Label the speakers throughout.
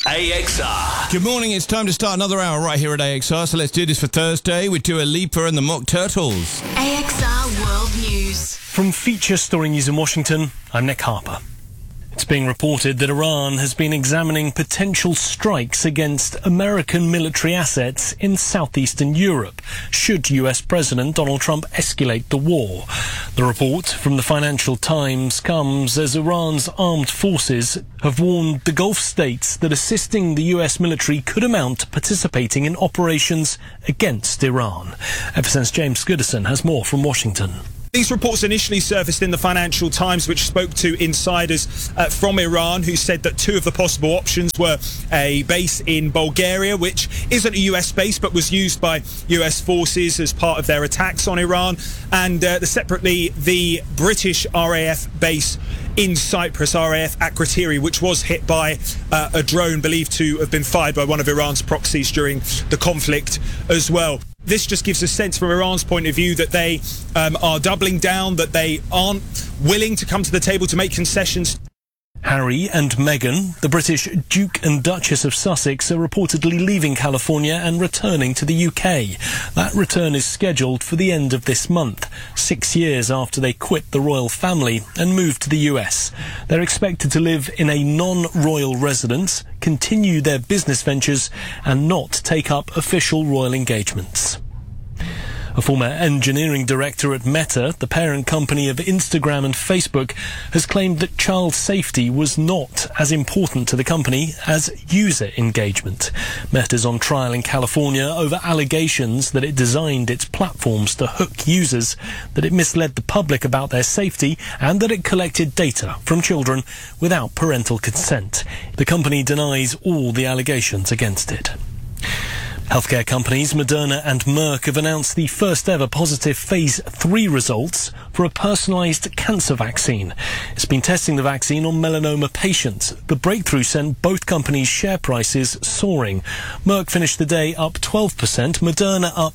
Speaker 1: AXR.
Speaker 2: Good morning, it's time to start another hour right here at AXR, so let's do this for Thursday with Dua Lipa and the Mock Turtles.
Speaker 3: AXR World News.
Speaker 4: From Feature Story News in Washington, I'm Nick Harper. It's being reported that Iran has been examining potential strikes against American military assets in southeastern Europe, should US President Donald Trump escalate the war. The report from the Financial Times comes as Iran's armed forces have warned the Gulf states that assisting the US military could amount to participating in operations against Iran. FSN's James Goodison has more from Washington.
Speaker 5: These reports initially surfaced in the Financial Times, which spoke to insiders from Iran who said that two of the possible options were a base in Bulgaria, which isn't a US base but was used by US forces as part of their attacks on Iran, and separately the British RAF base in Cyprus, RAF Akrotiri, which was hit by a drone believed to have been fired by one of Iran's proxies during the conflict as well. This just gives a sense from Iran's point of view that they are doubling down, that they aren't willing to come to the table to make concessions.
Speaker 4: Harry and Meghan, the British Duke and Duchess of Sussex, are reportedly leaving California and returning to the UK. That return is scheduled for the end of this month, 6 years after they quit the royal family and moved to the US. They're expected to live in a non-royal residence, continue their business ventures, and not take up official royal engagements. A former engineering director at Meta, the parent company of Instagram and Facebook, has claimed that child safety was not as important to the company as user engagement. Meta's on trial in California over allegations that it designed its platforms to hook users, that it misled the public about their safety, and that it collected data from children without parental consent. The company denies all the allegations against it. Healthcare companies Moderna and Merck have announced the first ever positive Phase 3 results for a personalised cancer vaccine. It's been testing the vaccine on melanoma patients. The breakthrough sent both companies' share prices soaring. Merck finished the day up 12%, Moderna up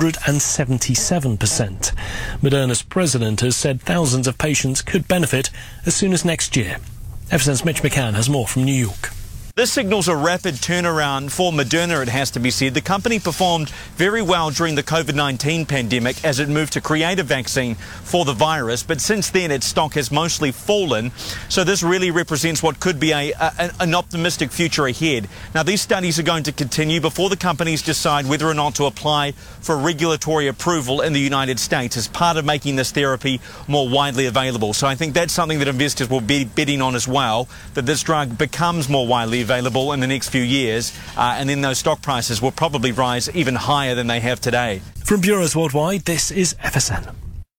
Speaker 4: 177%. Moderna's president has said thousands of patients could benefit as soon as next year. FSN's Mitch McCann has more from New York.
Speaker 6: This signals a rapid turnaround for Moderna, it has to be said. The company performed very well during the COVID-19 pandemic as it moved to create a vaccine for the virus, but since then its stock has mostly fallen, so this really represents what could be an optimistic future ahead. Now, these studies are going to continue before the companies decide whether or not to apply for regulatory approval in the United States as part of making this therapy more widely available. So I think that's something that investors will be betting on as well, that this drug becomes more widely available in the next few years, and then those stock prices will probably rise even higher than they have today.
Speaker 4: From Bureaus Worldwide, this is FSN.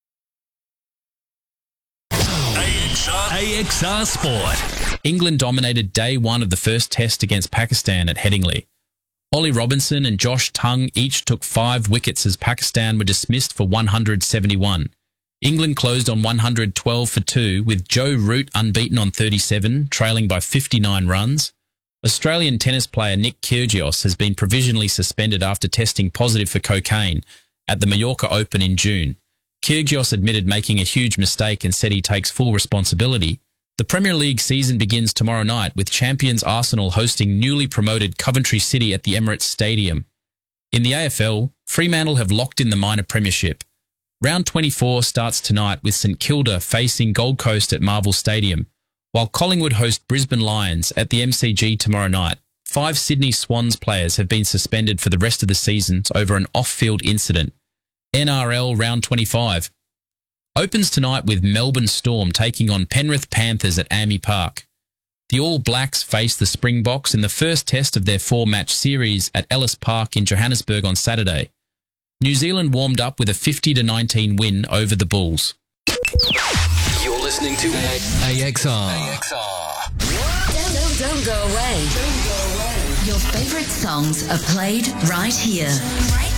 Speaker 1: AXR Sport.
Speaker 7: England dominated day one of the first test against Pakistan at Headingley. Ollie Robinson and Josh Tongue each took 5 wickets as Pakistan were dismissed for 171. England closed on 112 for 2, with Joe Root unbeaten on 37, trailing by 59 runs. Australian tennis player Nick Kyrgios has been provisionally suspended after testing positive for cocaine at the Mallorca Open in June. Kyrgios admitted making a huge mistake and said he takes full responsibility. The Premier League season begins tomorrow night with champions Arsenal hosting newly promoted Coventry City at the Emirates Stadium. In the AFL, Fremantle have locked in the minor premiership. Round 24 starts tonight with St Kilda facing Gold Coast at Marvel Stadium, while Collingwood host Brisbane Lions at the MCG tomorrow night. 5 Sydney Swans players have been suspended for the rest of the season over an off-field incident. NRL Round 25 opens tonight with Melbourne Storm taking on Penrith Panthers at AAMI Park. The All Blacks face the Springboks in the first test of their 4-match series at Ellis Park in Johannesburg on Saturday. New Zealand warmed up with a 50-19 win over the Bulls.
Speaker 1: You're listening to AXR.
Speaker 3: Don't go away. Your favourite songs are played right here.